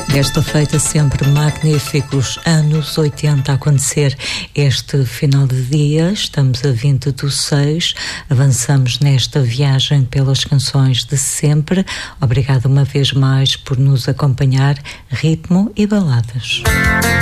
Desta feita sempre magníficos anos 80 a acontecer este final de dia. Estamos a 20/6, avançamos nesta viagem pelas canções de sempre. Obrigado uma vez mais por nos acompanhar, ritmo e baladas.